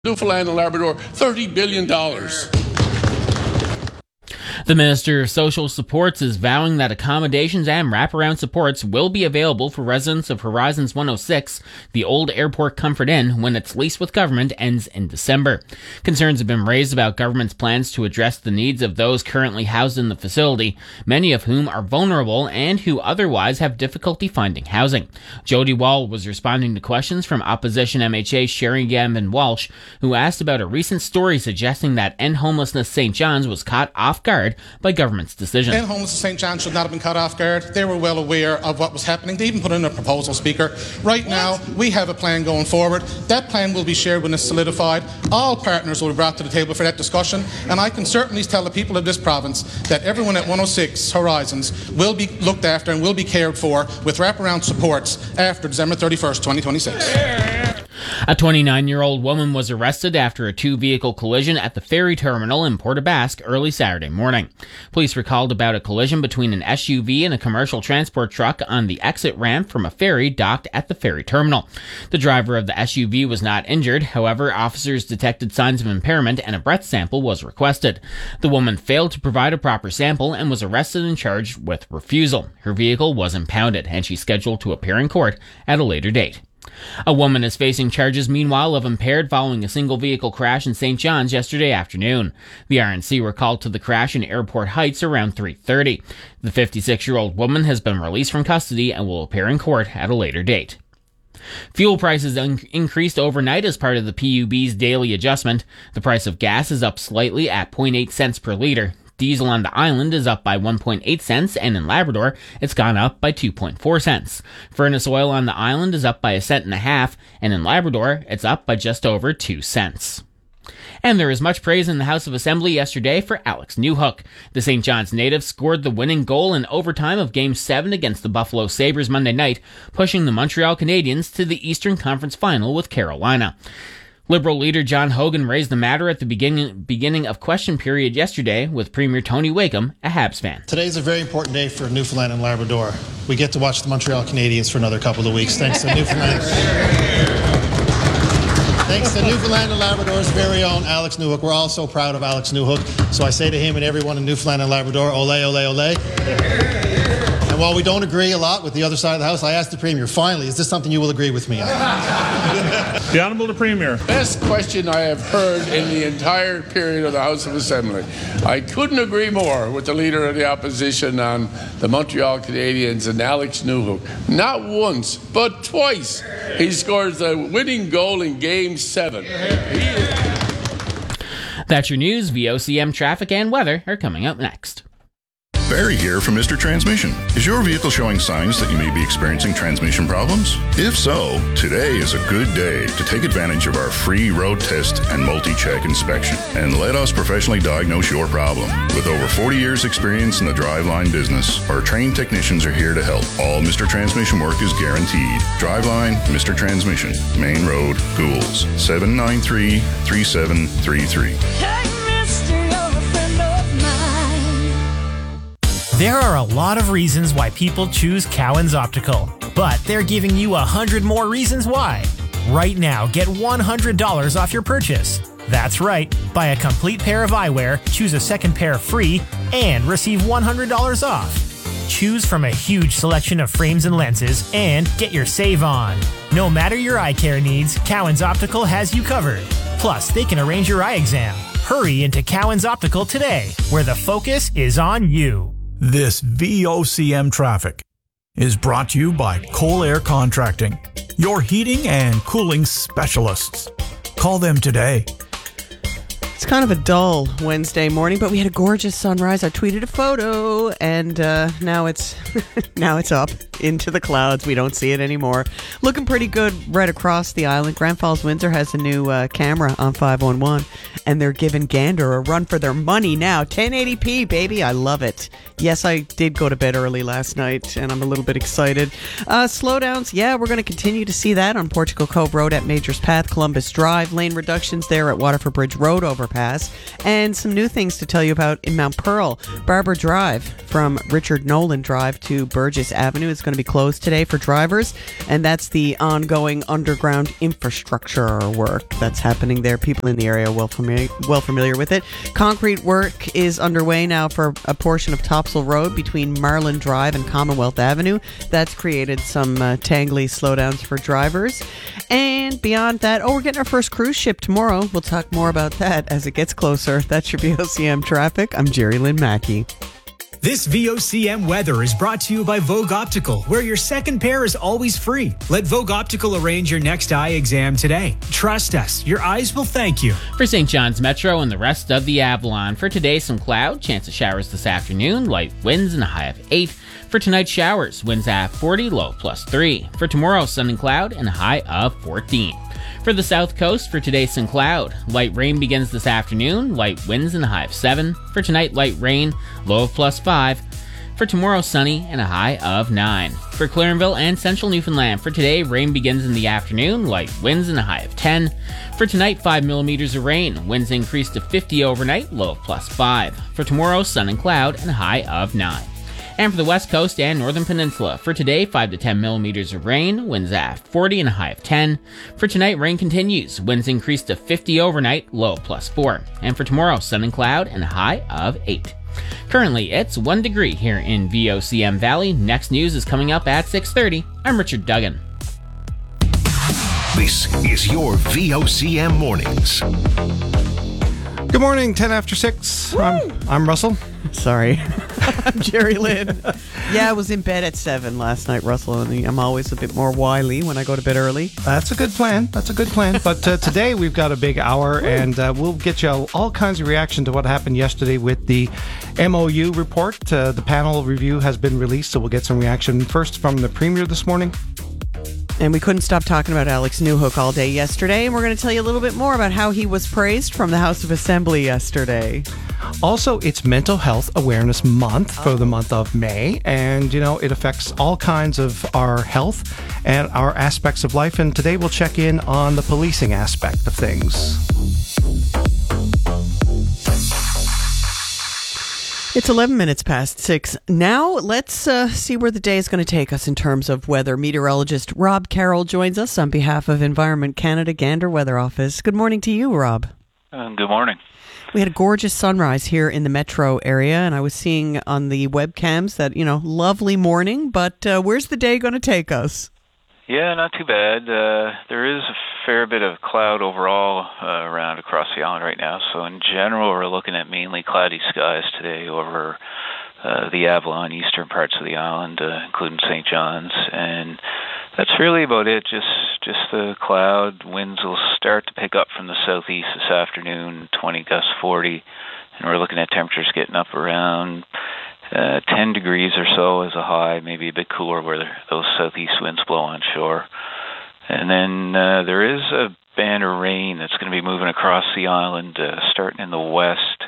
Newfoundland and Labrador, $30 billion. The Minister of Social Supports is vowing that accommodations and wraparound supports will be available for residents of Horizons 106, the old Airport Comfort Inn, when its lease with government ends in December. Concerns have been raised about government's plans to address the needs of those currently housed in the facility, many of whom are vulnerable and who otherwise have difficulty finding housing. Jody Wall was responding to questions from opposition MHA Sherry Gavin Walsh, who asked about a recent story suggesting that End Homelessness St. John's was caught off guard by government's decision. End Homelessness St. John's should not have been caught off guard. They were well aware of what was happening. They even put in a proposal, Speaker. Right now, we have a plan going forward. That plan will be shared when it's solidified. All partners will be brought to the table for that discussion, and I can certainly tell the people of this province that everyone at 106 Horizons will be looked after and will be cared for with wraparound supports after December 31st, 2026. A 29-year-old woman was arrested after a two-vehicle collision at the ferry terminal in Port aux Basques early Saturday morning. Police recalled about a collision between an SUV and a commercial transport truck on the exit ramp from a ferry docked at the ferry terminal. The driver of the SUV was not injured. However, officers detected signs of impairment and a breath sample was requested. The woman failed to provide a proper sample and was arrested and charged with refusal. Her vehicle was impounded and she's scheduled to appear in court at a later date. A woman is facing charges, meanwhile, of impaired following a single-vehicle crash in St. John's yesterday afternoon. The RNC were called to the crash in Airport Heights around 3:30. The 56-year-old woman has been released from custody and will appear in court at a later date. Fuel prices increased overnight as part of the PUB's daily adjustment. The price of gas is up slightly at 0.8 cents per litre. Diesel on the island is up by 1.8 cents, and in Labrador, it's gone up by 2.4 cents. Furnace oil on the island is up by 1.5 cents, and in Labrador, it's up by just over 2 cents. And there is much praise in the House of Assembly yesterday for Alex Newhook. The St. John's native scored the winning goal in overtime of Game 7 against the Buffalo Sabres Monday night, pushing the Montreal Canadiens to the Eastern Conference Final with Carolina. Liberal leader John Hogan raised the matter at the beginning of question period yesterday with Premier Tony Wakeham, a Habs fan. Today's a very important day for Newfoundland and Labrador. We get to watch the Montreal Canadiens for another couple of weeks, thanks to Newfoundland. Thanks to Newfoundland and Labrador's very own Alex Newhook. We're all so proud of Alex Newhook. So I say to him and everyone in Newfoundland and Labrador, ole, ole, ole. And while we don't agree a lot with the other side of the House, I asked the Premier, finally, is this something you will agree with me on? The Honourable the Premier. Best question I have heard in the entire period of the House of Assembly. I couldn't agree more with the Leader of the Opposition on the Montreal Canadiens and Alex Newhook. Not once, but twice, he scores the winning goal in Game 7. That's your news. VOCM traffic and weather are coming up next. Barry here from Mr. Transmission. Is your vehicle showing signs that you may be experiencing transmission problems? If so, today is a good day to take advantage of our free road test and multi-check inspection and let us professionally diagnose your problem. With over 40 years experience in the driveline business, our trained technicians are here to help. All Mr. Transmission work is guaranteed. Driveline, Mr. Transmission, Main Road, Gould's, 793-3733. There are a lot of reasons why people choose Cowan's Optical, but they're giving you 100 more reasons why. Right now, get $100 off your purchase. That's right. Buy a complete pair of eyewear, choose a second pair free, and receive $100 off. Choose from a huge selection of frames and lenses, and get your save on. No matter your eye care needs, Cowan's Optical has you covered. Plus, they can arrange your eye exam. Hurry into Cowan's Optical today, where the focus is on you. This VOCM traffic is brought to you by Coal Air Contracting, your heating and cooling specialists. Call them today. It's kind of a dull Wednesday morning, but we had a gorgeous sunrise. I tweeted a photo, and now it's now it's up into the clouds. We don't see it anymore. Looking pretty good right across the island. Grand Falls Windsor has a new camera on 511, and they're giving Gander a run for their money now. 1080p, baby. I love it. Yes, I did go to bed early last night, and I'm a little bit excited. Slowdowns, yeah, we're going to continue to see that on Portugal Cove Road at Majors Path, Columbus Drive. Lane reductions there at Waterford Bridge Road over overpass, and some new things to tell you about in Mount Pearl. Barber Drive from Richard Nolan Drive to Burgess Avenue is going to be closed today for drivers, and that's the ongoing underground infrastructure work that's happening there. People in the area are well familiar with it. Concrete work is underway now for a portion of Topsail Road between Marlin Drive and Commonwealth Avenue. That's created some tangly slowdowns for drivers. And beyond that, we're getting our first cruise ship tomorrow. We'll talk more about that as it gets closer. That's your VOCM traffic. I'm Jerry Lynn Mackey. This VOCM weather is brought to you by Vogue Optical, where your second pair is always free. Let Vogue Optical arrange your next eye exam today. Trust us, your eyes will thank you. For St. John's Metro and the rest of the Avalon, for today, some cloud, chance of showers this afternoon, light winds and a high of 8. For tonight, showers, winds at 40, low +3. For tomorrow, sun and cloud and a high of 14. For the south coast, for today, some cloud. Light rain begins this afternoon, light winds and a high of 7. For tonight, light rain, low of +5. For tomorrow, sunny and a high of 9. For Clarenville and central Newfoundland, for today, rain begins in the afternoon, light winds and a high of 10. For tonight, 5 millimeters of rain, winds increase to 50 overnight, low of +5. For tomorrow, sun and cloud and a high of 9. And for the west coast and northern peninsula, for today, 5 to 10 millimeters of rain, winds at 40 and a high of 10. For tonight, rain continues, winds increase to 50 overnight, low +4. And for tomorrow, sun and cloud and a high of 8. Currently, it's 1 degree here in VOCM Valley. Next news is coming up at 6:30. I'm Richard Duggan. This is your VOCM Mornings. Good morning, 10 after 6. I'm Russell. Sorry. I'm Jerry Lynn. Yeah, I was in bed at 7 last night, Russell, and I'm always a bit more wily when I go to bed early. That's a good plan. But today we've got a big hour, and we'll get you all kinds of reaction to what happened yesterday with the MOU report. The panel review has been released, so we'll get some reaction first from the Premier this morning. And we couldn't stop talking about Alex Newhook all day yesterday, and we're going to tell you a little bit more about how he was praised from the House of Assembly yesterday. Also, it's Mental Health Awareness Month for the month of May, and, it affects all kinds of our health and our aspects of life, and today we'll check in on the policing aspect of things. It's 11 minutes past 6. Now, let's see where the day is going to take us in terms of weather. Meteorologist Rob Carroll joins us on behalf of Environment Canada Gander Weather Office. Good morning to you, Rob. Good morning. We had a gorgeous sunrise here in the metro area, and I was seeing on the webcams that, lovely morning, but where's the day going to take us? Yeah, not too bad. There is a fair bit of cloud overall around across the island right now. So in general, we're looking at mainly cloudy skies today over the Avalon, eastern parts of the island, including St. John's. And that's really about it. Just the cloud. Winds will start to pick up from the southeast this afternoon, 20 gusts 40. And we're looking at temperatures getting up around 10 degrees or so as a high, maybe a bit cooler where those southeast winds blow on shore. And then there is a band of rain that's going to be moving across the island, starting in the west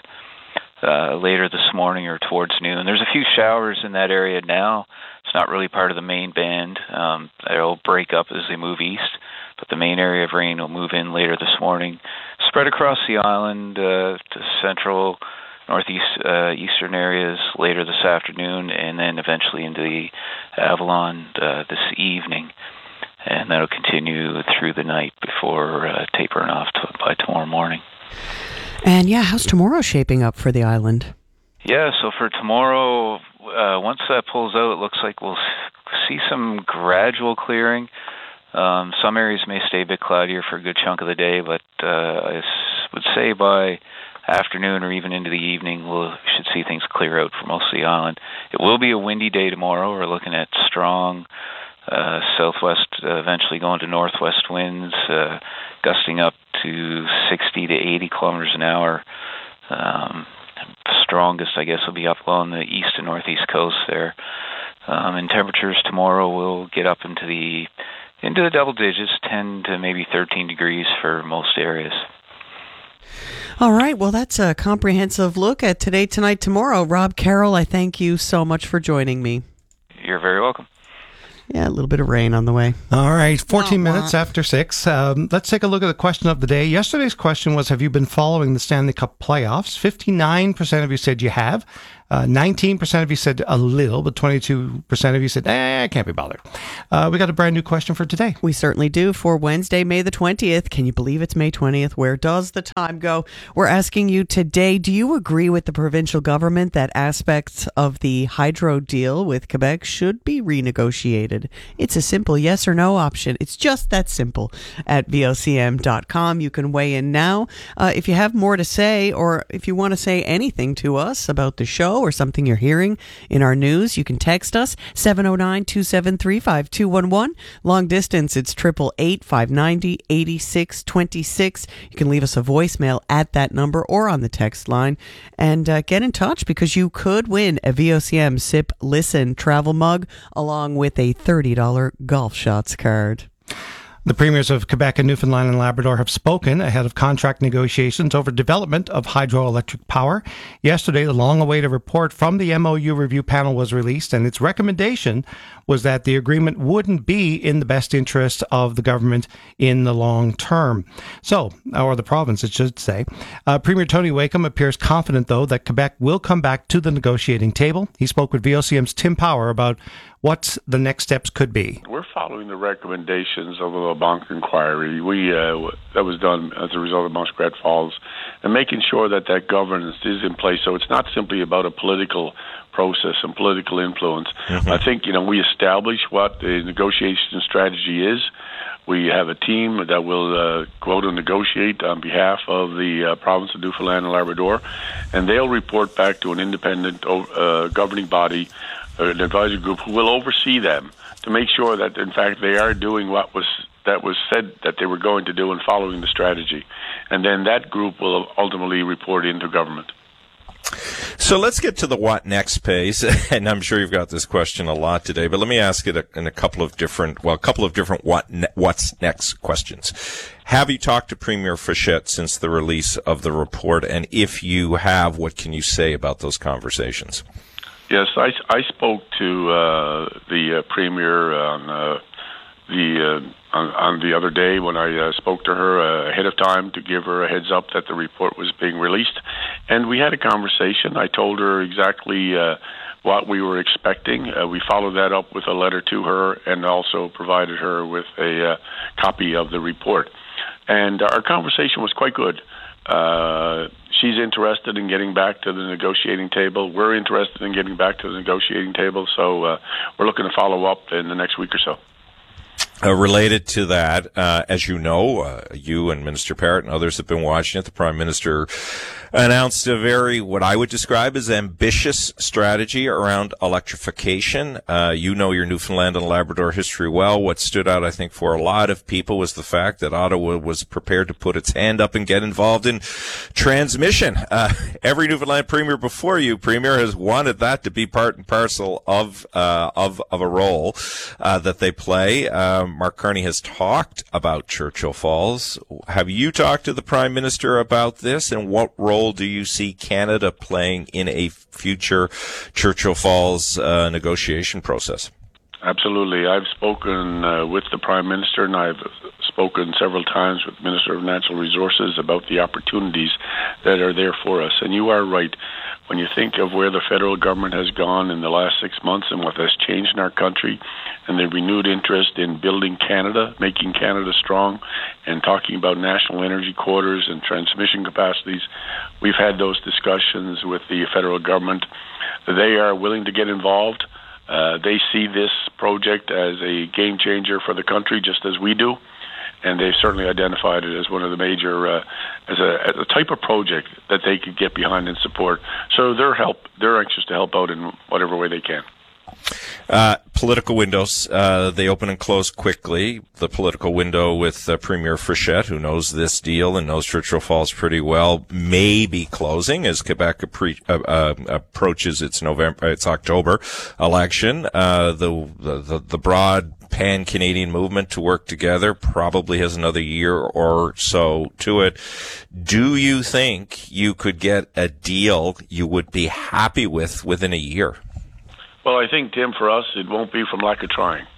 later this morning or towards noon. There's a few showers in that area now. It's not really part of the main band. It'll break up as they move east, but the main area of rain will move in later this morning, spread across the island to central, northeast, eastern areas later this afternoon, and then eventually into the Avalon this evening. And that'll continue through the night before tapering off by tomorrow morning. And how's tomorrow shaping up for the island? Yeah, so for tomorrow, once that pulls out, it looks like we'll see some gradual clearing. Some areas may stay a bit cloudier for a good chunk of the day, but I would say by afternoon or even into the evening, we should see things clear out for most of the island. It will be a windy day tomorrow. We're looking at strong southwest, eventually going to northwest winds, gusting up to 60 to 80 kilometers an hour. Strongest, I guess, will be up along the east and northeast coast there. And temperatures tomorrow will get up into the double digits, 10 to maybe 13 degrees for most areas. All right. Well, that's a comprehensive look at today, tonight, tomorrow. Rob Carroll, I thank you so much for joining me. You're very welcome. Yeah, a little bit of rain on the way. All right, 14 minutes after 6. Let's take a look at the question of the day. Yesterday's question was, have you been following the Stanley Cup playoffs? 59% of you said you have. 19% of you said a little, but 22% of you said, I can't be bothered. We got a brand new question for today. We certainly do for Wednesday, May the 20th. Can you believe it's May 20th? Where does the time go? We're asking you today, do you agree with the provincial government that aspects of the hydro deal with Quebec should be renegotiated? It's a simple yes or no option. It's just that simple. At VOCM.com, you can weigh in now. If you have more to say, or if you want to say anything to us about the show or something you're hearing in our news, you can text us 709-273-5211. Long distance, it's 888-590-8626. You can leave us a voicemail at that number or on the text line and get in touch, because you could win a VOCM Sip Listen travel mug along with a $30 Golf Shots card. The premiers of Quebec and Newfoundland and Labrador have spoken ahead of contract negotiations over development of hydroelectric power. Yesterday, the long-awaited report from the MOU review panel was released, and its recommendation was that the agreement wouldn't be in the best interest of the government in the long term. So, or the province, it should say. Premier Tony Wakeham appears confident, though, that Quebec will come back to the negotiating table. He spoke with VOCM's Tim Power about what the next steps could be. We're following the recommendations of the LeBlanc inquiry. That was done as a result of Muskrat Falls, and making sure that governance is in place. So it's not simply about a political process and political influence. Mm-hmm. I think, we establish what the negotiation strategy is. We have a team that will go to negotiate on behalf of the province of Newfoundland and Labrador, and they'll report back to an independent governing body, an advisory group, who will oversee them to make sure that, in fact, they are doing what was said that they were going to do and following the strategy. And then that group will ultimately report into government. So let's get to the what next phase, and I'm sure you've got this question a lot today, but let me ask it in a couple of different what's next questions. Have you talked to Premier Fischette since the release of the report? And if you have, what can you say about those conversations? Yes, I spoke to the Premier on the other day when I spoke to her ahead of time to give her a heads up that the report was being released, and we had a conversation. I told her exactly what we were expecting. We followed that up with a letter to her and also provided her with a copy of the report, and our conversation was quite good. She's interested in getting back to the negotiating table. We're interested in getting back to the negotiating table, so we're looking to follow up in the next week or so. Related to that, as you know, you and Minister Parrott and others have been watching it. The Prime Minister announced a very, what I would describe as ambitious strategy around electrification. You know your Newfoundland and Labrador history well. What stood out, I think, for a lot of people was the fact that Ottawa was prepared to put its hand up and get involved in transmission. Every Newfoundland Premier before you, Premier, has wanted that to be part and parcel of a role that they play. Mark Carney has talked about Churchill Falls. Have you talked to the Prime Minister about this, and what role do you see Canada playing in a future Churchill Falls negotiation process? Absolutely. I've spoken with the Prime Minister, and I've spoken several times with the Minister of Natural Resources about the opportunities that are there for us. And you are right. When you think of where the federal government has gone in the last 6 months and what has changed in our country, and the renewed interest in building Canada, making Canada strong, and talking about national energy corridors and transmission capacities, we've had those discussions with the federal government. They are willing to get involved. They see this project as a game changer for the country, just as we do. And they've certainly identified it as one of the major, as a type of project that they could get behind and support. So they're anxious to help out in whatever way they can. Political windows, they open and close quickly. The political window with Premier Fischette, who knows this deal and knows Churchill Falls pretty well, may be closing as Quebec approaches its October election. The broad pan-Canadian movement to work together probably has another year or so to it. Do you think you could get a deal you would be happy with within a year? Well, I think, Tim, for us, it won't be from lack of trying.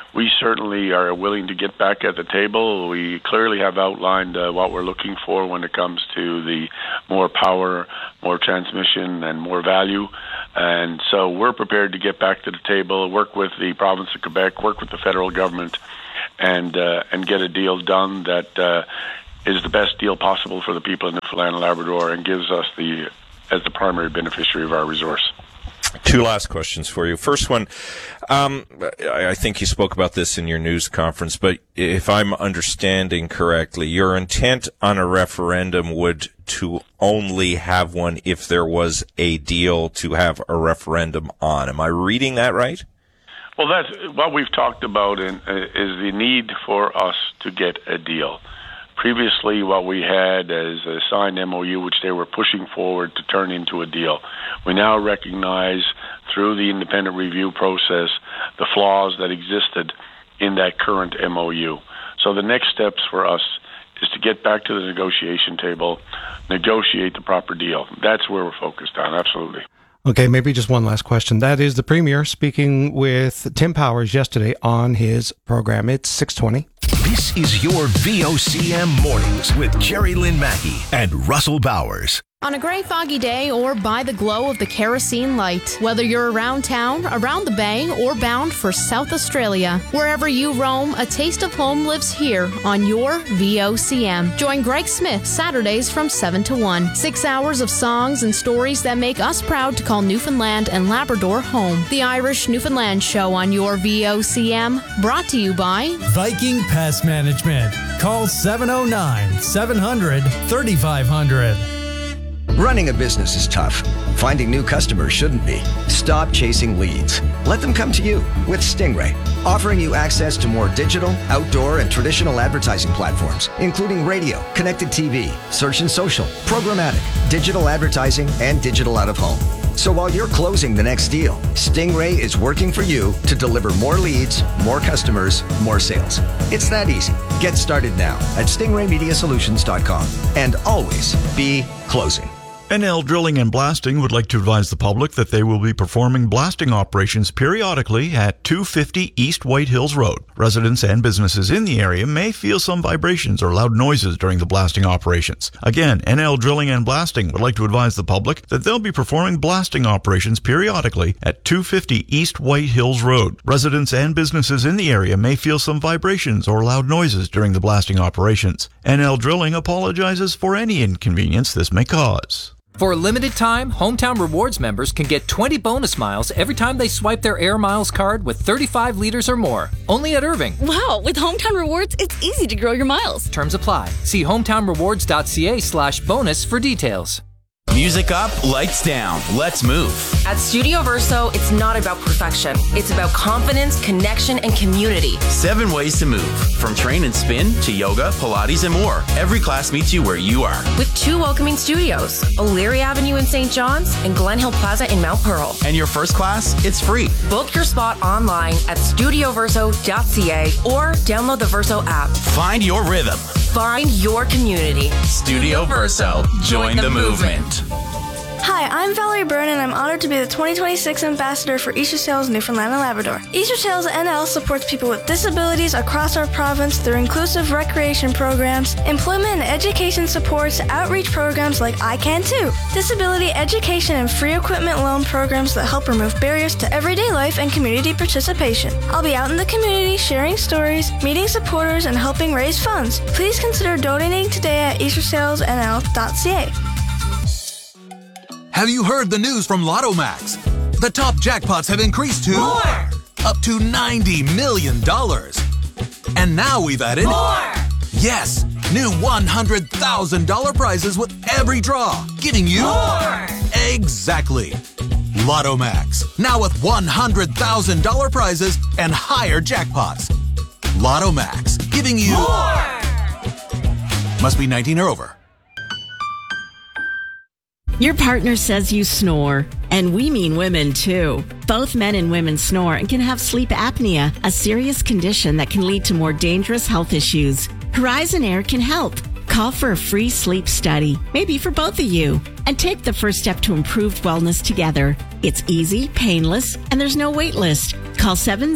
we certainly are willing to get back at the table. We clearly have outlined what we're looking for when it comes to the more power, more transmission, and more value. And so we're prepared to get back to the table, work with the province of Quebec, work with the federal government, and get a deal done that is the best deal possible for the people in Newfoundland and Labrador and gives us as the primary beneficiary of our resource. Two last questions for you. First one, I think you spoke about this in your news conference, but if I'm understanding correctly, your intent on a referendum would to only have one if there was a deal to have a referendum on. Am I reading that right? Well, that's what we've talked about is the need for us to get a deal. Previously, what we had is a signed MOU, which they were pushing forward to turn into a deal. We now recognize through the independent review process the flaws that existed in that current MOU. So the next steps for us is to get back to the negotiation table, negotiate the proper deal. That's where we're focused on, absolutely. Okay, maybe just one last question. That is the Premier speaking with Tim Powers yesterday on his program. It's 6:20. This is your VOCM Mornings with Jerry Lynn Mackey and Russell Bowers. On a gray, foggy day or by the glow of the kerosene light, whether you're around town, around the bay, or bound for South Australia, wherever you roam, a taste of home lives here on your VOCM. Join Greg Smith Saturdays from 7 to 1. 6 hours of songs and stories that make us proud to call Newfoundland and Labrador home. The Irish Newfoundland Show on your VOCM, brought to you by Viking Pest Management. Call 709-700-3500. Running a business is tough. Finding new customers shouldn't be. Stop chasing leads. Let them come to you with Stingray, offering you access to more digital, outdoor, and traditional advertising platforms, including radio, connected TV, search and social, programmatic, digital advertising, and digital out-of-home. So while you're closing the next deal, Stingray is working for you to deliver more leads, more customers, more sales. It's that easy. Get started now at stingraymediasolutions.com and always be closing. NL Drilling and Blasting would like to advise the public that they will be performing blasting operations periodically at 250 East White Hills Road. Residents and businesses in the area may feel some vibrations or loud noises during the blasting operations. Again, NL Drilling and Blasting would like to advise the public that they'll be performing blasting operations periodically at 250 East White Hills Road. Residents and businesses in the area may feel some vibrations or loud noises during the blasting operations. NL Drilling apologizes for any inconvenience this may cause. For a limited time, Hometown Rewards members can get 20 bonus miles every time they swipe their Air Miles card with 35 liters or more. Only at Irving. Wow, with Hometown Rewards, it's easy to grow your miles. Terms apply. See hometownrewards.ca/bonus for details. Music up, lights down. Let's move. At Studio Verso, it's not about perfection. It's about confidence, connection, and community. 7 ways to move. From train and spin to yoga, Pilates, and more. Every class meets you where you are. With 2 welcoming studios, O'Leary Avenue in St. John's and Glen Hill Plaza in Mount Pearl. And your first class, it's free. Book your spot online at studioverso.ca or download the Verso app. Find your rhythm. Find your community. Studio Verso. Join the movement. Hi, I'm Valerie Byrne, and I'm honored to be the 2026 Ambassador for Easter Sails Newfoundland and Labrador. Easter Sails NL supports people with disabilities across our province through inclusive recreation programs, employment and education supports, outreach programs like I Can Too, disability education and free equipment loan programs that help remove barriers to everyday life and community participation. I'll be out in the community sharing stories, meeting supporters, and helping raise funds. Please consider donating today at eastersailsnl.ca. Have you heard the news from Lotto Max? The top jackpots have increased to more! Up to $90 million. And now we've added more! Yes, new $100,000 prizes with every draw, giving you more! Exactly. Lotto Max, now with $100,000 prizes and higher jackpots. Lotto Max, giving you more! Must be 19 or over. Your partner says you snore, and we mean women too. Both men and women snore and can have sleep apnea, a serious condition that can lead to more dangerous health issues. Horizon Air can help. Call for a free sleep study, maybe for both of you, and take the first step to improved wellness together. It's easy, painless, and there's no wait list. Call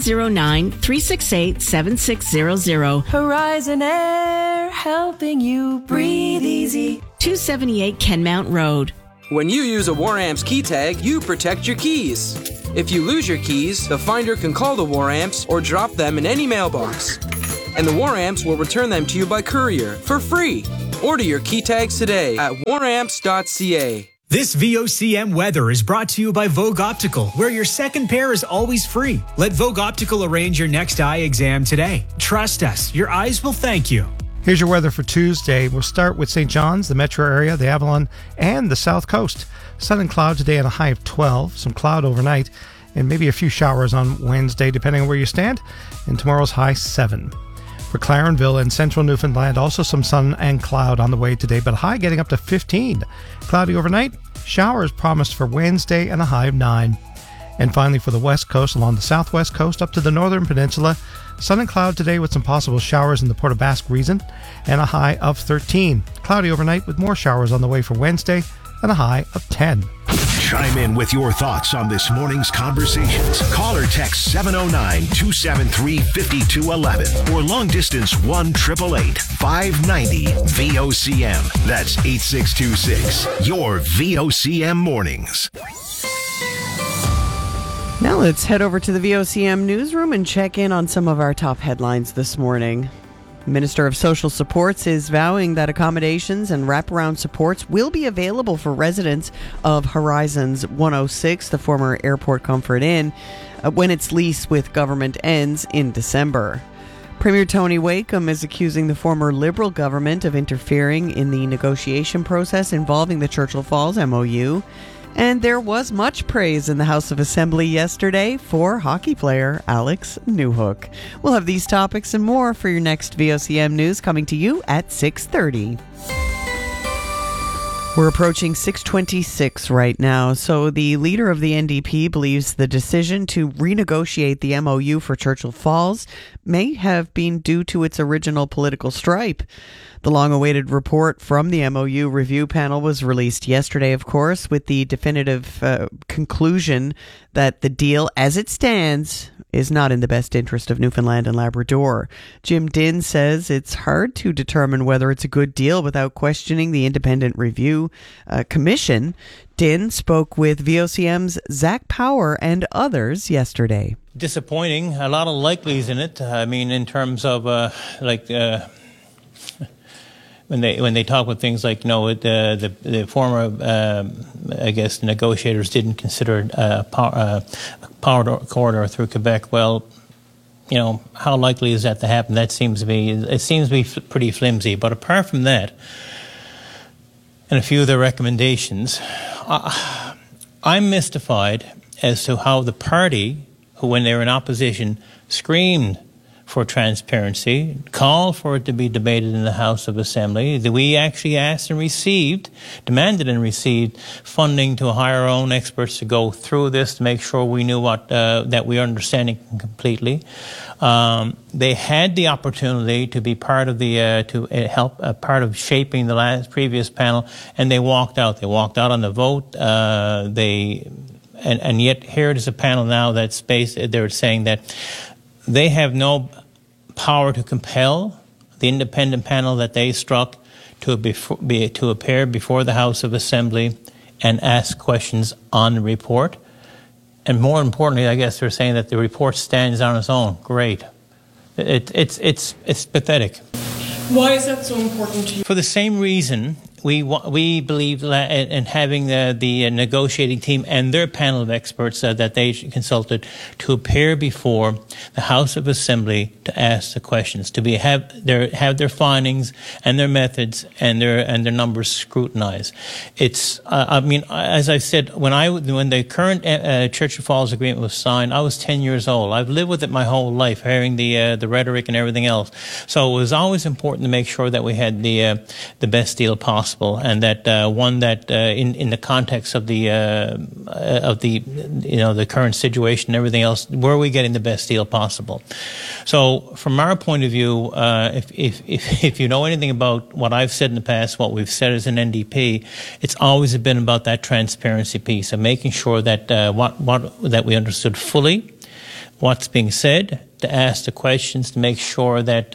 709-368-7600. Horizon Air, helping you breathe easy. 278 Kenmount Road. When you use a War Amps key tag, you protect your keys. If you lose your keys, the finder can call the War Amps or drop them in any mailbox. And the War Amps will return them to you by courier for free. Order your key tags today at waramps.ca. This VOCM weather is brought to you by Vogue Optical, where your second pair is always free. Let Vogue Optical arrange your next eye exam today. Trust us, your eyes will thank you. Here's your weather for Tuesday. We'll start with St. John's, the metro area, the Avalon, and the South Coast. Sun and cloud today at a high of 12. Some cloud overnight, and maybe a few showers on Wednesday, depending on where you stand. And tomorrow's high 7. For Clarenville and central Newfoundland, also some sun and cloud on the way today, but a high getting up to 15. Cloudy overnight, showers promised for Wednesday, and a high of 9. And finally, for the west coast, along the southwest coast up to the northern peninsula, sun and cloud today with some possible showers in the Port aux Basques region, and a high of 13. Cloudy overnight with more showers on the way for Wednesday, and a high of 10. Chime in with your thoughts on this morning's conversations. Call or text 709-273-5211 or long distance 1-888-590-VOCM. That's 8626. Your VOCM mornings. Now let's head over to the VOCM newsroom and check in on some of our top headlines this morning. Minister of Social Supports is vowing that accommodations and wraparound supports will be available for residents of Horizons 106, the former Airport Comfort Inn, when its lease with government ends in December. Premier Tony Wakeham is accusing the former Liberal government of interfering in the negotiation process involving the Churchill Falls MOU. And there was much praise in the House of Assembly yesterday for hockey player Alex Newhook. We'll have these topics and more for your next VOCM news coming to you at 6:30. We're approaching 6:26 right now, so the leader of the NDP believes the decision to renegotiate the MOU for Churchill Falls may have been due to its original political stripe. The long-awaited report from the MOU review panel was released yesterday, of course, with the definitive conclusion that the deal, as it stands, is not in the best interest of Newfoundland and Labrador. Jim Dinn says it's hard to determine whether it's a good deal without questioning the independent review commission. Dinn spoke with VOCM's Zach Power and others yesterday. Disappointing. A lot of likelies in it. I mean, in terms of when they talk about things like, you know, the former, I guess, negotiators didn't consider power corridor through Quebec. Well, you know, how likely is that to happen? It seems to be pretty flimsy. But apart from that, and a few of the recommendations, I'm mystified as to how the party, who when they were in opposition, screamed for transparency, called for it to be debated in the House of Assembly. We actually asked and received, demanded and received funding to hire our own experts to go through this to make sure we knew what that we are understanding completely. They had the opportunity to be part of the to help part of shaping the previous panel, and they walked out. They walked out on the vote. And yet here it is a panel now that's based. They're saying that they have no power to compel the independent panel that they struck to appear before the House of Assembly and ask questions on the report. And more importantly, I guess they're saying that the report stands on its own. Great. It's pathetic. Why is that so important to you? For the same reason, we believe that in having the negotiating team and their panel of experts that they consulted to appear before the House of Assembly to ask the questions, to have their findings and their methods and their numbers scrutinized. It's I mean, as I said, when the current Churchill Falls agreement was signed, I was 10 years old. I've lived with it my whole life, hearing the rhetoric and everything else. So it was always important to make sure that we had the best deal possible. possible, and that one that in the context of the the current situation and everything else, where are we getting the best deal possible? So from our point of view, if you know anything about what I've said in the past, what we've said as an NDP, it's always been about that transparency piece of making sure that that we understood fully what's being said, to ask the questions, to make sure that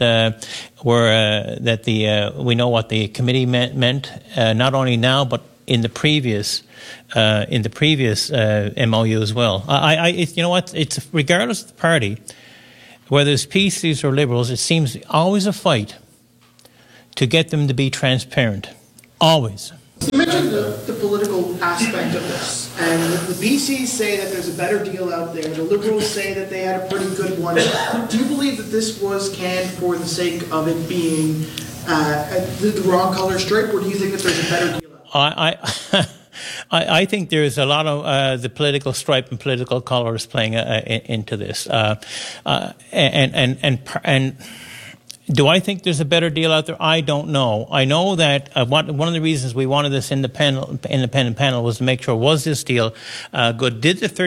we know what the committee meant, not only now but in the previous MOU as well. It's regardless of the party, whether it's PCs or Liberals, it seems always a fight to get them to be transparent. Always. You mentioned the political aspect of this, and the PCs say that there's a better deal out there. The Liberals say that they had a pretty good one. Do you believe that this was canned for the sake of it being the wrong color stripe, or do you think that there's a better deal out there? I think there's a lot of the political stripe and political colors playing into this, and do I think there's a better deal out there? I don't know. I know that one of the reasons we wanted this independent panel was to make sure, was this deal good? Was the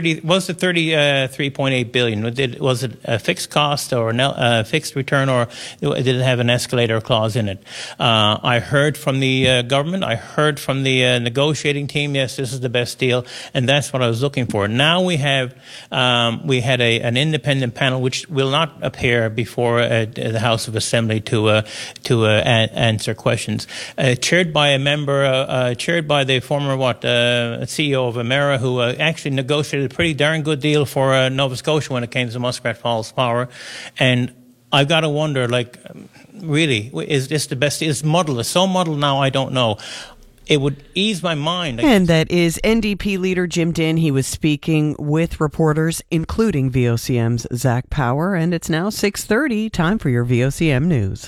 33.8 billion? Was it a fixed cost or a fixed return, or did it have an escalator clause in it? I heard from the government. I heard from the negotiating team. Yes, this is the best deal, and that's what I was looking for. Now we had an independent panel which will not appear before the House of Assembly to answer questions, chaired by a member, chaired by the former CEO of Emera, who actually negotiated a pretty darn good deal for Nova Scotia when it came to Muskrat Falls Power. And I've got to wonder, really, is this the best? It's muddled. It's so muddled now, I don't know. It would ease my mind. And that is NDP leader Jim Dinn. He was speaking with reporters, including VOCM's Zach Power. And it's now 6:30. Time for your VOCM news.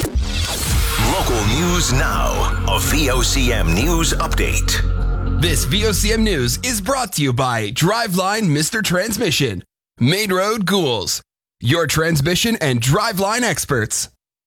Local news now. A VOCM news update. This VOCM news is brought to you by Driveline Mr. Transmission, Main Road Ghouls, your transmission and driveline experts.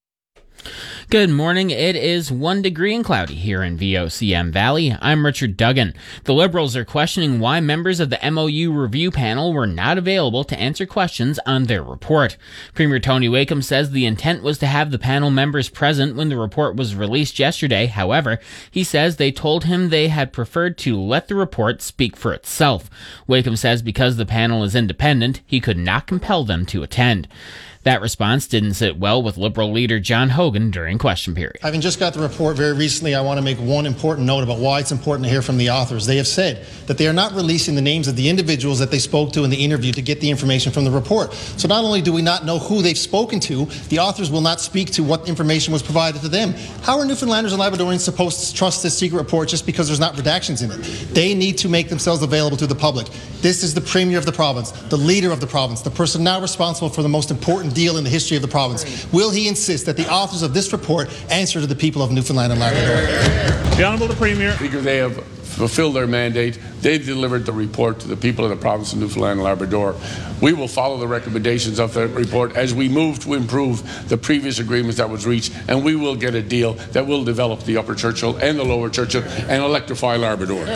Good morning. It is 1 degree and cloudy here in VOCM Valley. I'm Richard Duggan. The Liberals are questioning why members of the MOU review panel were not available to answer questions on their report. Premier Tony Wakeham says the intent was to have the panel members present when the report was released yesterday. However, he says they told him they had preferred to let the report speak for itself. Wakeham says because the panel is independent, he could not compel them to attend. That response didn't sit well with Liberal leader John Hogan during question period. Having just got the report very recently, I want to make one important note about why it's important to hear from the authors. They have said that they are not releasing the names of the individuals that they spoke to in the interview to get the information from the report. So not only do we not know who they've spoken to, the authors will not speak to what information was provided to them. How are Newfoundlanders and Labradorians supposed to trust this secret report just because there's not redactions in it? They need to make themselves available to the public. This is the Premier of the province, the leader of the province, the person now responsible for the most important deal in the history of the province. Will he insist that the authors of this report answer to the people of Newfoundland and Labrador? The Honourable the Premier. Because they have fulfilled their mandate. They've delivered the report to the people of the province of Newfoundland and Labrador. We will follow the recommendations of that report as we move to improve the previous agreements that was reached, and we will get a deal that will develop the Upper Churchill and the Lower Churchill and electrify Labrador.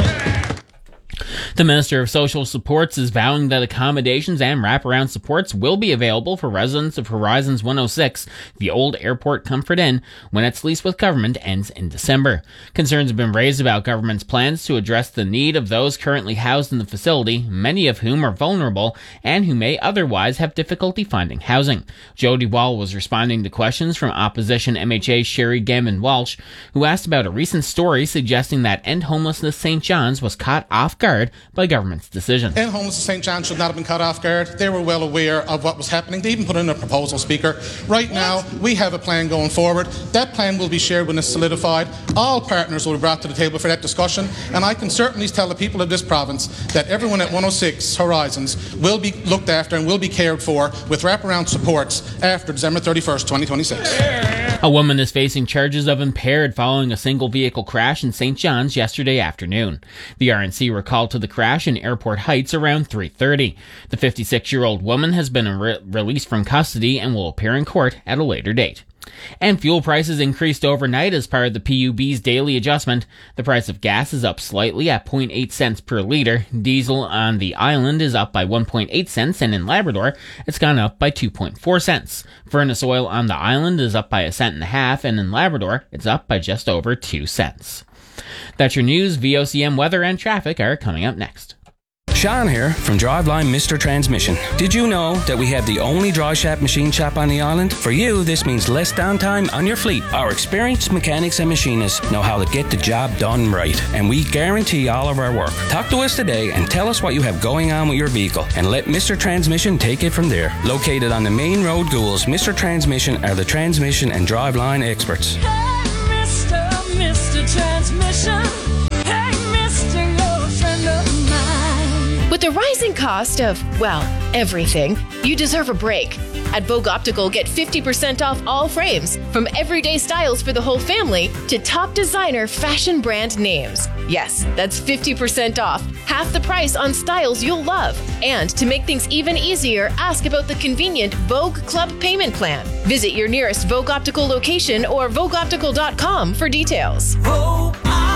The Minister of Social Supports is vowing that accommodations and wraparound supports will be available for residents of Horizons 106, the old Airport Comfort Inn, when its lease with government ends in December. Concerns have been raised about government's plans to address the need of those currently housed in the facility, many of whom are vulnerable and who may otherwise have difficulty finding housing. Jody Wall was responding to questions from opposition MHA Sherry Gambin-Walsh, who asked about a recent story suggesting that End Homelessness St. John's was caught off guard by government's decision. End Homelessness St. John's should not have been caught off guard. They were well aware of what was happening. They even put in a proposal, Speaker. Right now, we have a plan going forward. That plan will be shared when it's solidified. All partners will be brought to the table for that discussion, and I can certainly tell the people of this province that everyone at 106 Horizons will be looked after and will be cared for with wraparound supports after December 31st, 2026. A woman is facing charges of impaired following a single vehicle crash in St. John's yesterday afternoon. The RNC were called to the crash in Airport Heights around 3:30. The 56-year-old woman has been released from custody and will appear in court at a later date. And fuel prices increased overnight as part of the PUB's daily adjustment. The price of gas is up slightly at 0.8 cents per litre. Diesel on the island is up by 1.8 cents, and in Labrador, it's gone up by 2.4 cents. Furnace oil on the island is up by 1.5 cents, and in Labrador, it's up by just over 2 cents. That's your news. VOCM weather and traffic are coming up next. Sean here from Driveline Mr. Transmission. Did you know that we have the only dry shop machine shop on the island? For you, this means less downtime on your fleet. Our experienced mechanics and machinists know how to get the job done right, and we guarantee all of our work. Talk to us today and tell us what you have going on with your vehicle, and let Mr. Transmission take it from there. Located on the main road, Goulds, Mr. Transmission are the transmission and driveline experts. Hey, Mr. Transmission. Hey, Mr. You're a friend of mine. With the rising cost of, well, everything, you deserve a break. At Vogue Optical, get 50% off all frames, from everyday styles for the whole family to top designer fashion brand names. Yes, that's 50% off, half the price on styles you'll love. And to make things even easier, ask about the convenient Vogue Club payment plan. Visit your nearest Vogue Optical location or VogueOptical.com for details. Vogue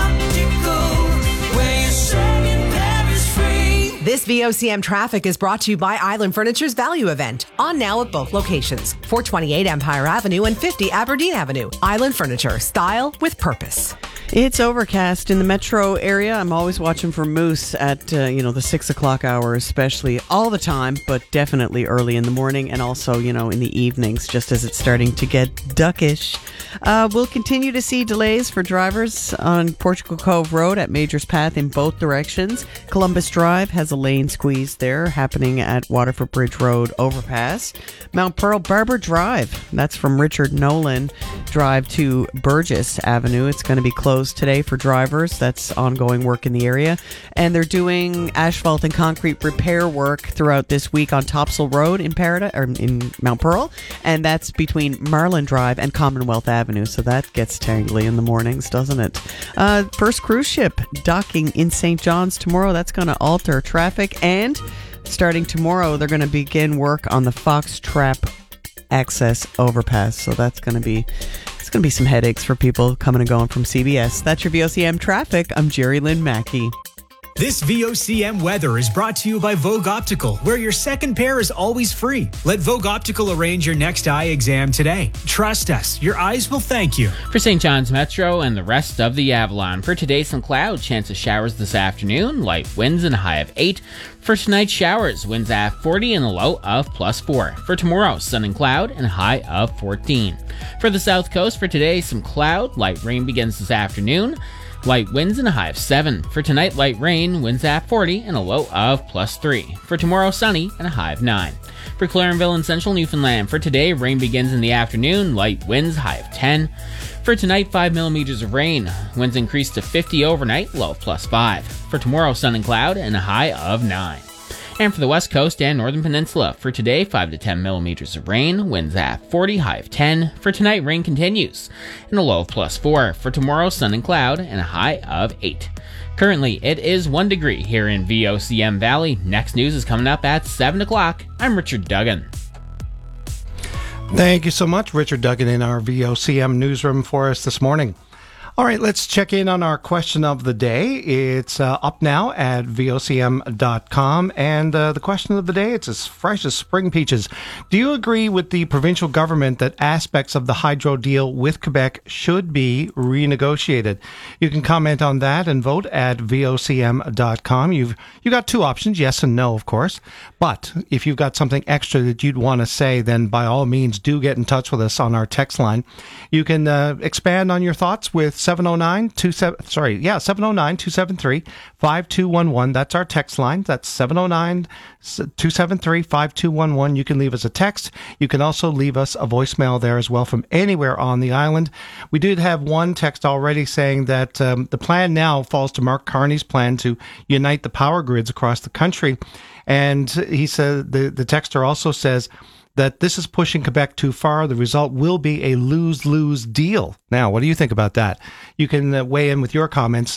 Optical, where you're saying Paris free. This VOCM traffic is brought to you by Island Furniture's Value Event, on now at both locations, 428 Empire Avenue and 50 Aberdeen Avenue. Island Furniture, style with purpose. It's overcast in the metro area. I'm always watching for moose at, the 6 o'clock hour, especially all the time, but definitely early in the morning and also, in the evenings, just as it's starting to get duckish. We'll continue to see delays for drivers on Portugal Cove Road at Majors Path in both directions. Columbus Drive has a lane squeeze there happening at Waterford Bridge Road overpass. Mount Pearl Barber Drive, that's from Richard Nolan Drive to Burgess Avenue. It's going to be closed today for drivers. That's ongoing work in the area. And they're doing asphalt and concrete repair work throughout this week on Topsail Road in in Mount Pearl. And that's between Marlin Drive and Commonwealth Avenue. So that gets tangly in the mornings, doesn't it? First cruise ship docking in St. John's tomorrow. That's going to alter traffic. And starting tomorrow, they're going to begin work on the Fox Trap Access Overpass. So that's going to be some headaches for people coming and going from CBS. That's your VOCM traffic. I'm Jerry Lynn Mackey. This VOCM weather is brought to you by Vogue Optical, where your second pair is always free. Let Vogue Optical arrange your next eye exam today. Trust us, your eyes will thank you. For St. John's Metro and the rest of the Avalon, for today, some clouds, chance of showers this afternoon, light winds and a high of 8. For tonight, showers, winds at 40 and a low of +4. For tomorrow, sun and cloud and a high of 14. For the south coast, for today, some cloud, light rain begins this afternoon. Light winds and a high of 7. For tonight, light rain, winds at 40 and a low of +3. For tomorrow, sunny and a high of 9. For Clarenville and central Newfoundland, for today, rain begins in the afternoon, light winds, high of 10. For tonight, 5 millimeters of rain. Winds increase to 50 overnight, low of +5. For tomorrow, sun and cloud and a high of 9. And for the west coast and northern peninsula, for today, 5 to 10 millimeters of rain, winds at 40, high of 10. For tonight, rain continues, and a low of +4. For tomorrow, sun and cloud, and a high of 8. Currently, it is 1 degree here in VOCM Valley. Next news is coming up at 7 o'clock. I'm Richard Duggan. Thank you so much, Richard Duggan, in our VOCM newsroom for us this morning. All right, let's check in on our question of the day. It's up now at vocm.com. And the question of the day, it's as fresh as spring peaches. Do you agree with the provincial government that aspects of the hydro deal with Quebec should be renegotiated? You can comment on that and vote at vocm.com. You've got two options, yes and no, of course. But if you've got something extra that you'd want to say, then by all means, do get in touch with us on our text line. You can expand on your thoughts with 709-273-5211. That's our text line. That's 709-273-5211. You can leave us a text. You can also leave us a voicemail there as well from anywhere on the island. We did have one text already saying that the plan now falls to Mark Carney's plan to unite the power grids across the country. And he said, the texter also says, that this is pushing Quebec too far. The result will be a lose-lose deal. Now, what do you think about that? You can weigh in with your comments,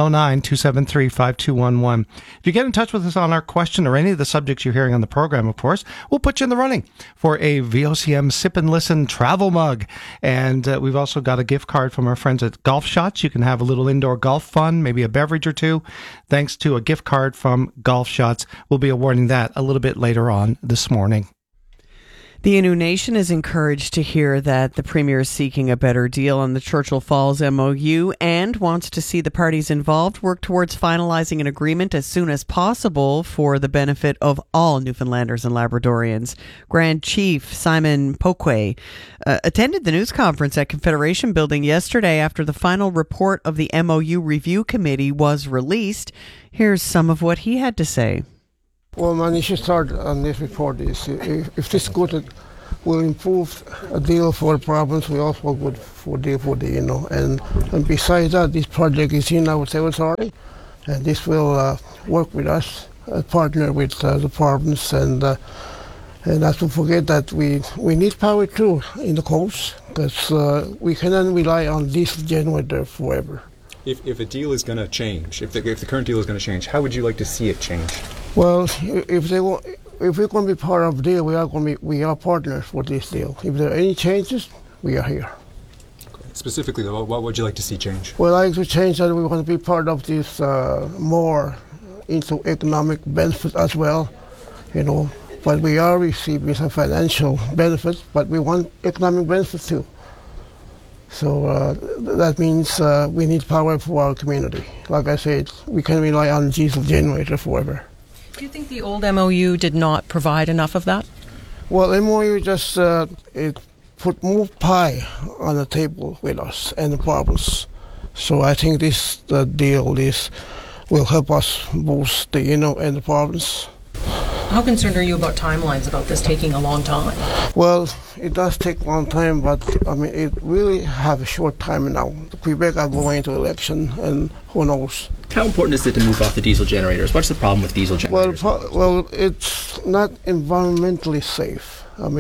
709-273-5211. If you get in touch with us on our question or any of the subjects you're hearing on the program, of course, we'll put you in the running for a VOCM Sip and Listen travel mug. And we've also got a gift card from our friends at Golf Shots. You can have a little indoor golf fun, maybe a beverage or two, thanks to a gift card from Golf Shots. We'll be awarding that a little bit later on this morning. The Innu Nation is encouraged to hear that the Premier is seeking a better deal on the Churchill Falls MOU and wants to see the parties involved work towards finalizing an agreement as soon as possible for the benefit of all Newfoundlanders and Labradorians. Grand Chief Simon Poquet attended the news conference at Confederation Building yesterday after the final report of the MOU Review Committee was released. Here's some of what he had to say. Well, my initial start on this report is if this good will improve a deal for the province, we also good for deal for the and besides that, this project is in our territory, and this will work with us, partner with the province, and not to forget that we need power too in the coast, because we cannot rely on diesel generator forever. If a deal is going to change, if the current deal is going to change, how would you like to see it change? Well, if we're going to be part of the deal, we are partners for this deal. If there are any changes, we are here. Specifically, though, what would you like to see change? Well, I like to change that we want to be part of this more into economic benefits as well, But we are receiving some financial benefits, but we want economic benefits too. So that means we need power for our community. Like I said, we can rely on diesel generator forever. Do you think the old MOU did not provide enough of that? Well, MOU just it put more pie on the table with us and the province. So I think this deal will help us both the and the province. How concerned are you about timelines, about this taking a long time? Well, it does take a long time, but it really have a short time now. Quebec are going into election, and who knows? How important is it to move off the diesel generators? What's the problem with diesel generators? Well, it's not environmentally safe.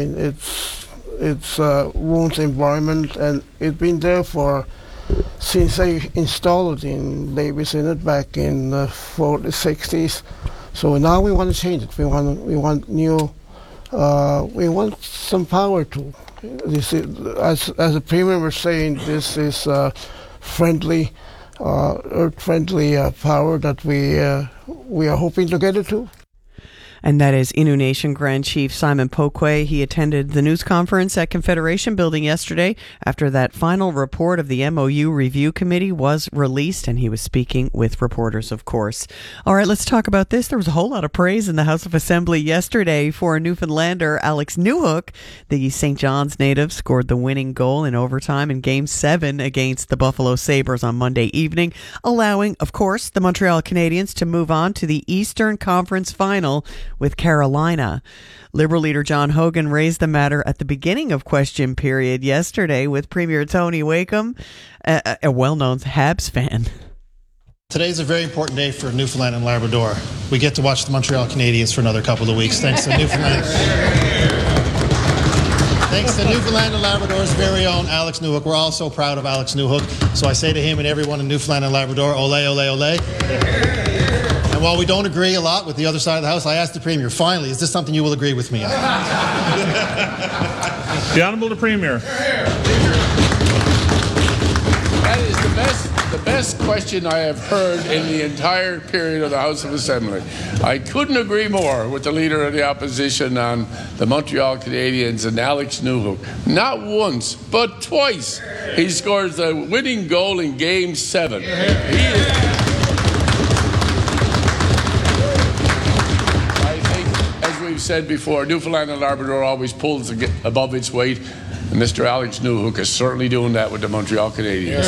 It's ruins the environment, and it's been there since they installed it in Davis Inlet back in the 60s. So now we want to change it. We want new. We want some power too. This is, as the Premier was saying, this is friendly, earth-friendly power that we are hoping to get it to. And that is Innu Nation Grand Chief Simon Poquet. He attended the news conference at Confederation Building yesterday after that final report of the MOU Review Committee was released, and he was speaking with reporters, of course. All right, let's talk about this. There was a whole lot of praise in the House of Assembly yesterday for Newfoundlander Alex Newhook. The St. John's native scored the winning goal in overtime in Game 7 against the Buffalo Sabres on Monday evening, allowing, of course, the Montreal Canadiens to move on to the Eastern Conference Final with Carolina. Liberal leader John Hogan raised the matter at the beginning of question period yesterday with Premier Tony Wakeham, a well-known Habs fan. Today's a very important day for Newfoundland and Labrador. We get to watch the Montreal Canadiens for another couple of weeks, thanks to Newfoundland. Thanks to Newfoundland and Labrador's very own Alex Newhook. We're all so proud of Alex Newhook. So I say to him and everyone in Newfoundland and Labrador, ole, ole, ole. And while we don't agree a lot with the other side of the House, I asked the Premier, finally, is this something you will agree with me on? The Honourable the Premier. That is the best question I have heard in the entire period of the House of Assembly. I couldn't agree more with the Leader of the Opposition on the Montreal Canadiens and Alex Newhook. Not once, but twice, he scores the winning goal in Game 7. We've said before, Newfoundland and Labrador always pulls above its weight, and Mr. Alex Newhook is certainly doing that with the Montreal Canadiens.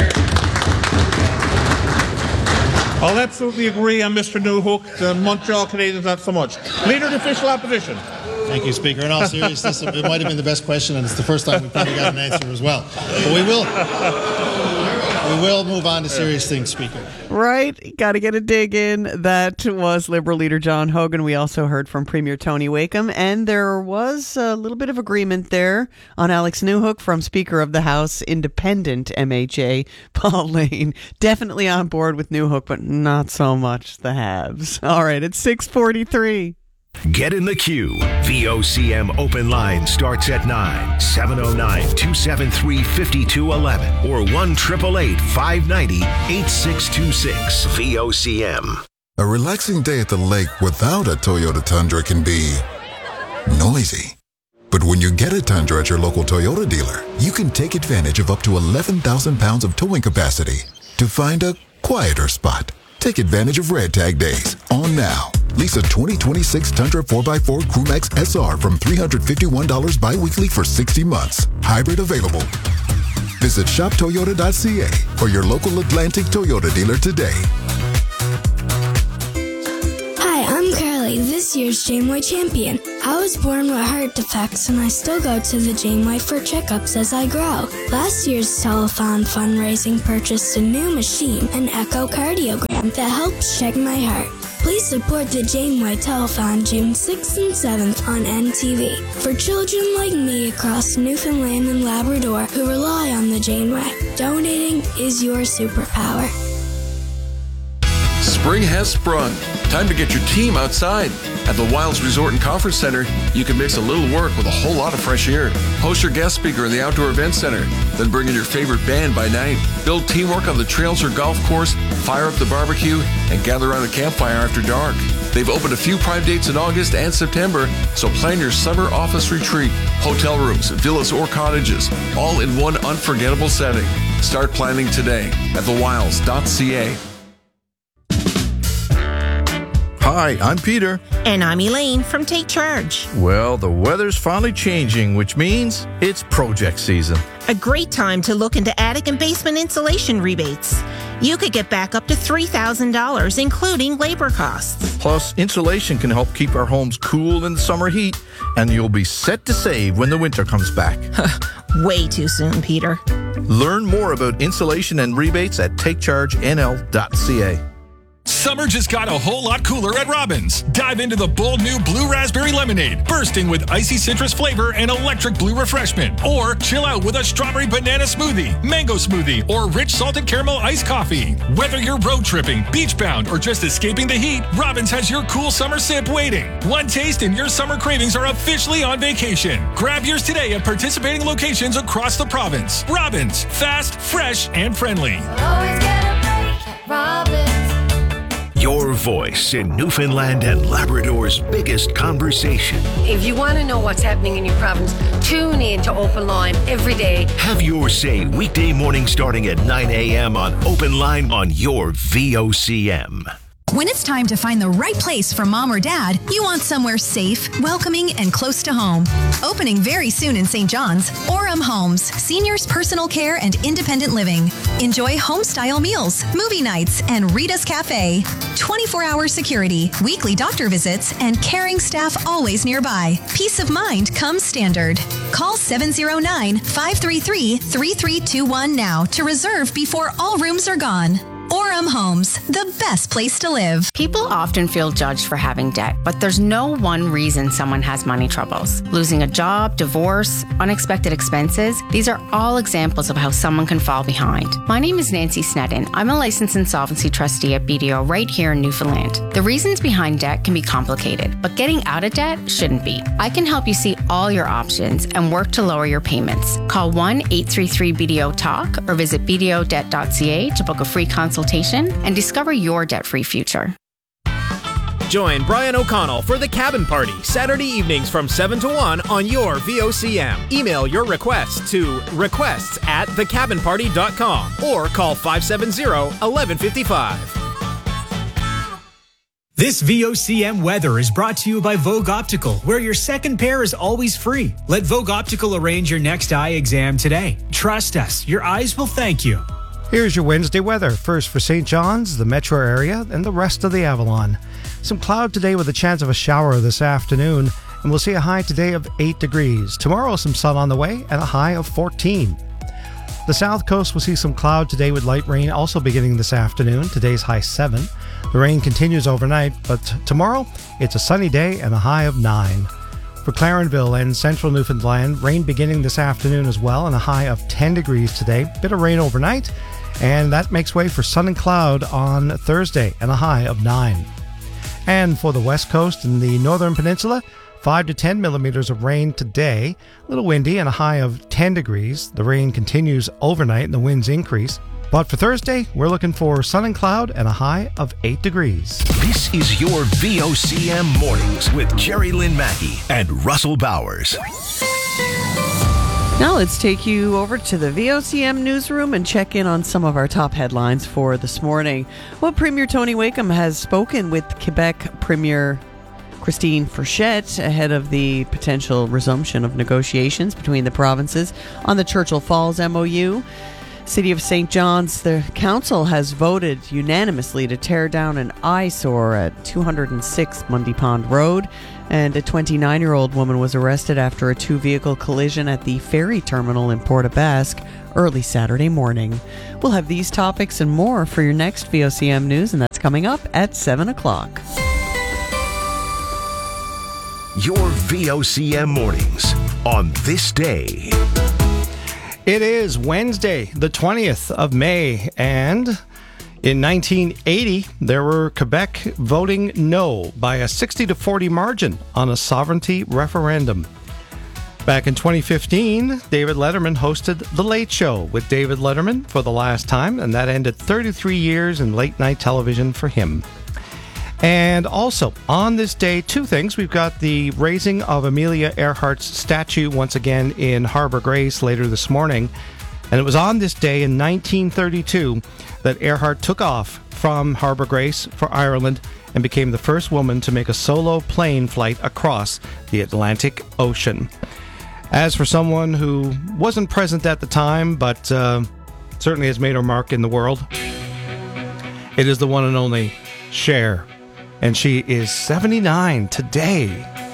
I'll absolutely agree on Mr. Newhook. The Montreal Canadiens, not so much. Leader of the Official Opposition. Thank you, Speaker. In all seriousness, it might have been the best question, and it's the first time we probably got an answer as well. But we will. We will move on to serious things, Speaker. Right? Got to get a dig in. That was Liberal leader John Hogan. We also heard from Premier Tony Wakeham, and there was a little bit of agreement there on Alex Newhook from Speaker of the House, Independent MHA Paul Lane. Definitely on board with Newhook, but not so much the Habs. All right, it's 6:43. Get in the queue. VOCM open line starts at 9, 709-273-5211 or 1-888-590-8626. VOCM. A relaxing day at the lake without a Toyota Tundra can be noisy. But when you get a Tundra at your local Toyota dealer, you can take advantage of up to 11,000 pounds of towing capacity to find a quieter spot. Take advantage of Red Tag Days on now. Lease a 2026 Tundra 4x4 Crewmax SR from $351 bi-weekly for 60 months. Hybrid available. Visit shoptoyota.ca or your local Atlantic Toyota dealer today. Hi, I'm Carly, this year's Janeway champion. I was born with heart defects and I still go to the Janeway for checkups as I grow. Last year's telethon fundraising purchased a new machine, an echocardiogram, that helps check my heart. Please support the Janeway Telethon June 6th and 7th on NTV. For children like me across Newfoundland and Labrador who rely on the Janeway, donating is your superpower. Spring has sprung. Time to get your team outside. At the Wilds Resort and Conference Center, you can mix a little work with a whole lot of fresh air. Host your guest speaker in the Outdoor Event Center. Then bring in your favorite band by night. Build teamwork on the trails or golf course, fire up the barbecue, and gather around a campfire after dark. They've opened a few prime dates in August and September, so plan your summer office retreat. Hotel rooms, villas, or cottages, all in one unforgettable setting. Start planning today at thewilds.ca. Hi, I'm Peter. And I'm Elaine from Take Charge. Well, the weather's finally changing, which means it's project season. A great time to look into attic and basement insulation rebates. You could get back up to $3,000, including labor costs. Plus, insulation can help keep our homes cool in the summer heat, and you'll be set to save when the winter comes back. Way too soon, Peter. Learn more about insulation and rebates at takechargenl.ca. Summer just got a whole lot cooler at Robbins. Dive into the bold new Blue Raspberry Lemonade, bursting with icy citrus flavor and electric blue refreshment. Or chill out with a strawberry banana smoothie, mango smoothie, or rich salted caramel iced coffee. Whether you're road tripping, beach bound, or just escaping the heat, Robbins has your cool summer sip waiting. One taste and your summer cravings are officially on vacation. Grab yours today at participating locations across the province. Robbins, fast, fresh, and friendly. Always get a break at Robbins. Your voice in Newfoundland and Labrador's biggest conversation. If you want to know what's happening in your province, tune in to Open Line every day. Have your say weekday morning starting at 9 a.m. on Open Line on your VOCM. When it's time to find the right place for mom or dad, you want somewhere safe, welcoming, and close to home. Opening very soon in St. John's, Orem Homes, seniors personal care and independent living. Enjoy home-style meals, movie nights, and Rita's Cafe. 24-hour security, weekly doctor visits, and caring staff always nearby. Peace of mind comes standard. Call 709-533-3321 now to reserve before all rooms are gone. Orem Homes, the best place to live. People often feel judged for having debt, but there's no one reason someone has money troubles. Losing a job, divorce, unexpected expenses, these are all examples of how someone can fall behind. My name is Nancy Snedden. I'm a licensed insolvency trustee at BDO right here in Newfoundland. The reasons behind debt can be complicated, but getting out of debt shouldn't be. I can help you see all your options and work to lower your payments. Call 1-833-BDO-TALK or visit bdodebt.ca to book a free consultation and discover your debt-free future. Join Brian O'Connell for The Cabin Party, Saturday evenings from 7 to 1 on your VOCM. Email your requests to requests@thecabinparty.com or call 570-1155. This VOCM weather is brought to you by Vogue Optical, where your second pair is always free. Let Vogue Optical arrange your next eye exam today. Trust us, your eyes will thank you. Here's your Wednesday weather. First for St. John's, the metro area, and the rest of the Avalon. Some cloud today with a chance of a shower this afternoon, and we'll see a high today of 8 degrees. Tomorrow, some sun on the way and a high of 14. The south coast will see some cloud today with light rain also beginning this afternoon. Today's high 7. The rain continues overnight, but tomorrow it's a sunny day and a high of 9. For Clarenville and central Newfoundland, rain beginning this afternoon as well and a high of 10 degrees today. Bit of rain overnight, and that makes way for sun and cloud on Thursday and a high of 9. And for the west coast and the northern peninsula, 5 to 10 millimeters of rain today, a little windy and a high of 10 degrees. The rain continues overnight and the winds increase. But for Thursday, we're looking for sun and cloud and a high of 8 degrees. This is your VOCM Mornings with Jerry Lynn Mackey and Russell Bowers. Now let's take you over to the VOCM newsroom and check in on some of our top headlines for this morning. Well, Premier Tony Wakeham has spoken with Quebec Premier Christine Frechette ahead of the potential resumption of negotiations between the provinces on the Churchill Falls MOU. City of St. John's, the council has voted unanimously to tear down an eyesore at 206 Mundy Pond Road, and a 29-year-old woman was arrested after a two-vehicle collision at the ferry terminal in Port aux Basques early Saturday morning. We'll have these topics and more for your next VOCM News, and that's coming up at 7 o'clock. Your VOCM Mornings on this day. It is Wednesday, the 20th of May, and in 1980, there were Quebec voting no by a 60-40 margin on a sovereignty referendum. Back in 2015, David Letterman hosted The Late Show with David Letterman for the last time, and that ended 33 years in late-night television for him. And also, on this day, two things. We've got the raising of Amelia Earhart's statue once again in Harbour Grace later this morning. And it was on this day in 1932 that Earhart took off from Harbour Grace for Ireland and became the first woman to make a solo plane flight across the Atlantic Ocean. As for someone who wasn't present at the time, but certainly has made her mark in the world, it is the one and only Cher. And she is 79 today.